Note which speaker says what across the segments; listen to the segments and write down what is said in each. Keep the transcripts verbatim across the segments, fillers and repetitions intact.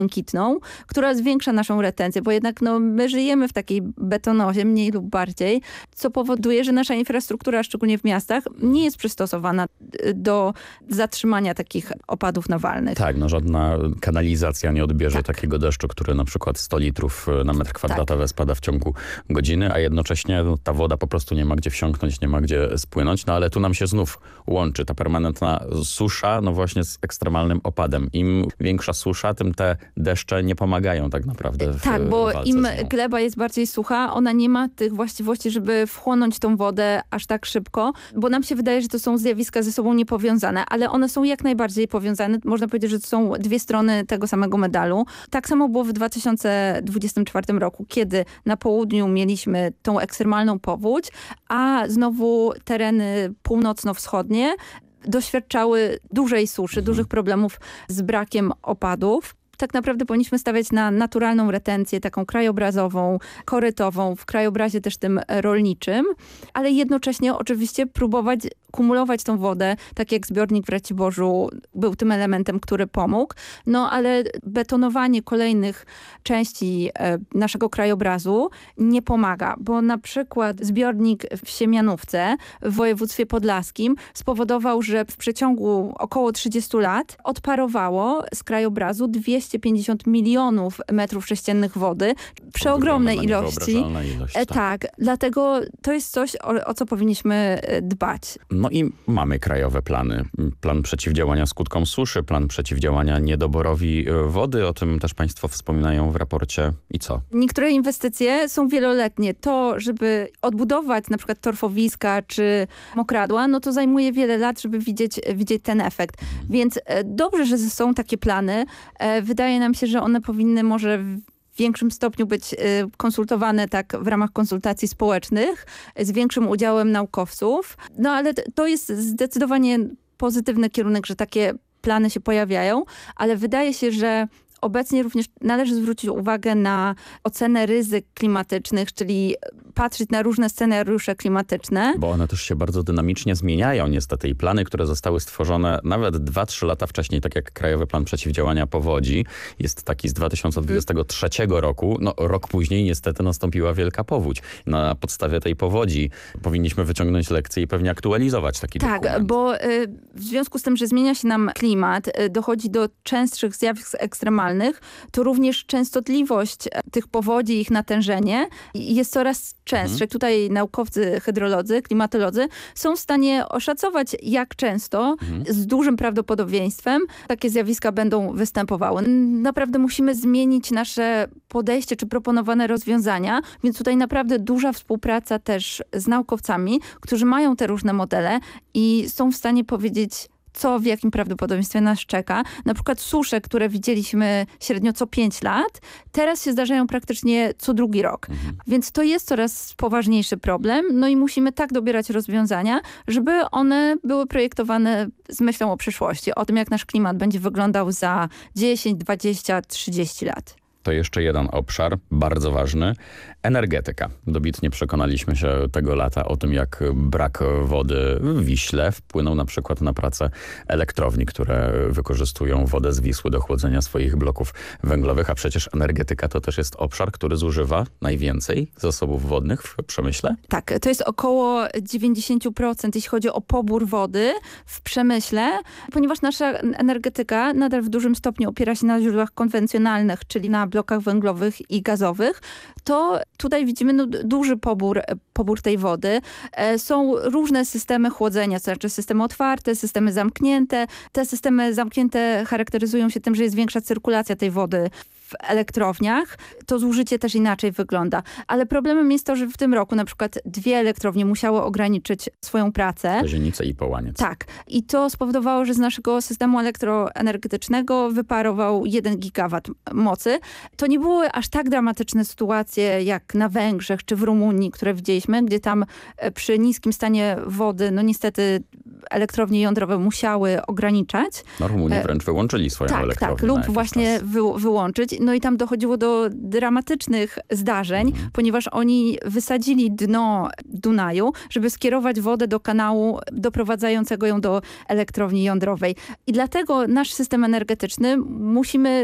Speaker 1: błękitną, która zwiększa naszą retencję, bo jednak no, my żyjemy w takiej betonozie, mniej lub bardziej, co powoduje, że nasza infrastruktura, szczególnie w miastach, nie jest przystosowana do zatrzymania takich opadów nawalnych.
Speaker 2: Tak, no żadna kanalizacja nie odbierze
Speaker 1: tak.
Speaker 2: takiego deszczu, który na przykład sto litrów na metr kwadratowy tak. spada w ciągu godziny, a jednocześnie no, ta woda po prostu nie ma gdzie wsiąknąć, nie ma gdzie spłynąć, no ale tu nam się znów łączy ta permanentna susza, no właśnie z ekstremalnym opadem. Im większa susza, tym te deszcze nie pomagają tak naprawdę w
Speaker 1: Tak, bo
Speaker 2: walce
Speaker 1: im
Speaker 2: z nią.
Speaker 1: gleba jest bardziej sucha, ona nie ma tych właściwości, żeby wchłonąć tą wodę aż tak szybko, bo nam się wydaje, że to są zjawiska ze sobą niepowiązane, ale one są jak najbardziej powiązane. Można powiedzieć, że to są dwie strony tego samego medalu. Tak samo było w dwa tysiące dwudziestym czwartym roku, kiedy na południu mieliśmy tą ekstremalną powódź, a znowu tereny północno-wschodnie doświadczały dużej suszy, mhm. dużych problemów z brakiem opadów. Tak naprawdę powinniśmy stawiać na naturalną retencję, taką krajobrazową, korytową, w krajobrazie też tym rolniczym, ale jednocześnie oczywiście próbować kumulować tą wodę, tak jak zbiornik w Raciborzu był tym elementem, który pomógł. No ale betonowanie kolejnych części e, naszego krajobrazu nie pomaga, bo na przykład zbiornik w Siemianówce w województwie podlaskim spowodował, że w przeciągu około trzydziestu lat odparowało z krajobrazu dwieście pięćdziesiąt milionów metrów sześciennych wody. Przeogromnej ilości.
Speaker 2: Ilość,
Speaker 1: tak.
Speaker 2: tak.
Speaker 1: tak, dlatego to jest coś, o, o co powinniśmy dbać.
Speaker 2: No i mamy krajowe plany. Plan przeciwdziałania skutkom suszy, plan przeciwdziałania niedoborowi wody. O tym też państwo wspominają w raporcie. I co?
Speaker 1: Niektóre inwestycje są wieloletnie. To, żeby odbudować na przykład torfowiska czy mokradła, no to zajmuje wiele lat, żeby widzieć, widzieć ten efekt. Mhm. Więc dobrze, że są takie plany. Wydaje nam się, że one powinny może w większym stopniu być konsultowane tak w ramach konsultacji społecznych, z większym udziałem naukowców. No ale to jest zdecydowanie pozytywny kierunek, że takie plany się pojawiają, ale wydaje się, że obecnie również należy zwrócić uwagę na ocenę ryzyk klimatycznych, czyli patrzeć na różne scenariusze klimatyczne.
Speaker 2: Bo one też się bardzo dynamicznie zmieniają niestety i plany, które zostały stworzone nawet dwa trzy lata wcześniej, tak jak Krajowy Plan Przeciwdziałania Powodzi, jest taki z dwa tysiące dwudziestego trzeciego roku, no rok później niestety nastąpiła wielka powódź. Na podstawie tej powodzi powinniśmy wyciągnąć lekcje i pewnie aktualizować taki
Speaker 1: tak,
Speaker 2: dokument.
Speaker 1: Tak, bo y, w związku z tym, że zmienia się nam klimat, y, dochodzi do częstszych zjawisk ekstremalnych, to również częstotliwość tych powodzi, ich natężenie jest coraz częstsze. Mhm. Tutaj naukowcy, hydrolodzy, klimatolodzy są w stanie oszacować, jak często, mhm. z dużym prawdopodobieństwem takie zjawiska będą występowały. Naprawdę musimy zmienić nasze podejście czy proponowane rozwiązania, więc tutaj naprawdę duża współpraca też z naukowcami, którzy mają te różne modele i są w stanie powiedzieć, co w jakim prawdopodobieństwie nas czeka. Na przykład susze, które widzieliśmy średnio co pięć lat, teraz się zdarzają praktycznie co drugi rok. Mhm. Więc to jest coraz poważniejszy problem. No i musimy tak dobierać rozwiązania, żeby one były projektowane z myślą o przyszłości. O tym, jak nasz klimat będzie wyglądał za dziesięć, dwadzieścia, trzydzieści lat.
Speaker 2: To jeszcze jeden obszar, bardzo ważny. Energetyka. Dobitnie przekonaliśmy się tego lata o tym, jak brak wody w Wiśle wpłynął na przykład na pracę elektrowni, które wykorzystują wodę z Wisły do chłodzenia swoich bloków węglowych, a przecież energetyka to też jest obszar, który zużywa najwięcej zasobów wodnych w przemyśle?
Speaker 1: Tak, to jest około dziewięćdziesiąt procent, jeśli chodzi o pobór wody w przemyśle, ponieważ nasza energetyka nadal w dużym stopniu opiera się na źródłach konwencjonalnych, czyli na blokach węglowych i gazowych, to tutaj widzimy no, duży pobór, pobór tej wody. E, są różne systemy chłodzenia, to znaczy systemy otwarte, systemy zamknięte. Te systemy zamknięte charakteryzują się tym, że jest większa cyrkulacja tej wody w elektrowniach. To zużycie też inaczej wygląda. Ale problemem jest to, że w tym roku na przykład dwie elektrownie musiały ograniczyć swoją pracę.
Speaker 2: Kozienice i Połaniec.
Speaker 1: Tak. I to spowodowało, że z naszego systemu elektroenergetycznego wyparował jeden gigawat mocy. To nie były aż tak dramatyczne sytuacje jak na Węgrzech czy w Rumunii, które widzieliśmy, gdzie tam przy niskim stanie wody, no niestety elektrownie jądrowe musiały ograniczać.
Speaker 2: No Rumunii wręcz wyłączyli swoją
Speaker 1: tak,
Speaker 2: elektrownię.
Speaker 1: Tak, lub właśnie wy, wyłączyć. No i tam dochodziło do dramatycznych zdarzeń, mhm. ponieważ oni wysadzili dno Dunaju, żeby skierować wodę do kanału doprowadzającego ją do elektrowni jądrowej. I dlatego nasz system energetyczny musimy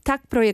Speaker 1: tak projekt